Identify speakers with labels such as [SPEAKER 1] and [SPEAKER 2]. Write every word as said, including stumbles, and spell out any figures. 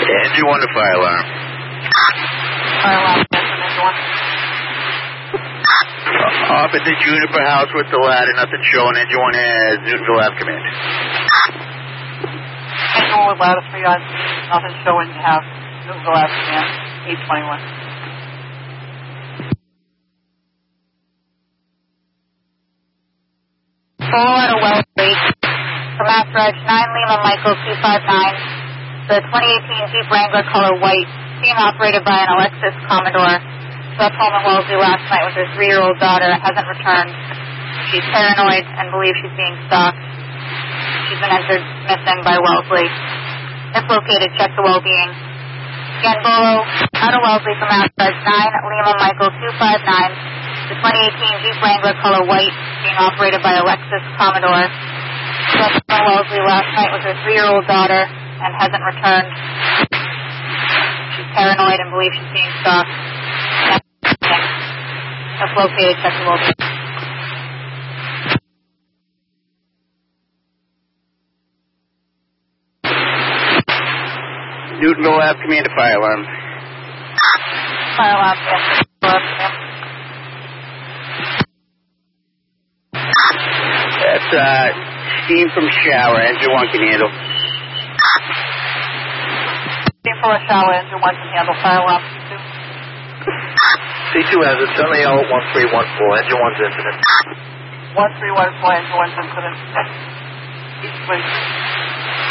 [SPEAKER 1] Engine one to fire alarm.
[SPEAKER 2] Fire alarm, engine one.
[SPEAKER 1] Up at the Juniper house with the ladder, nothing showing. Engine one has Newtonville Ave command.
[SPEAKER 2] Engine one with ladder three on, nothing showing, have Newtonville Ave command, eight twenty-one.
[SPEAKER 3] Colorado Wellesley, from Mass Reg nine Lima Michael two five nine, the twenty eighteen Jeep Wrangler color white, being operated by an Alexis Commodore. Left home in Wellesley last night with her three-year-old daughter, hasn't returned. She's paranoid and believes she's being stalked. She's been entered missing by Wellesley. If located, check the well-being. Again, Bolo, out of Wellesley from Mass Reg nine Lima Michael two five nine, the twenty eighteen Jeep Wrangler color white, being operated by Alexis Commodore. She left from Wellesley last night with her three-year-old daughter and hasn't returned. She's paranoid and believes she's being stalked. If located, check the well-being.
[SPEAKER 1] Newtonville Ave command to fire alarm.
[SPEAKER 2] Fire alarm, yes.
[SPEAKER 1] That's uh, steam from shower. Engine one can handle.
[SPEAKER 2] Steam from a shower, engine one can handle. Fire alarm, C two.
[SPEAKER 4] C two has a Charlie L one three one four, engine one's incident.
[SPEAKER 2] one three one four, engine one's incident. East Wind.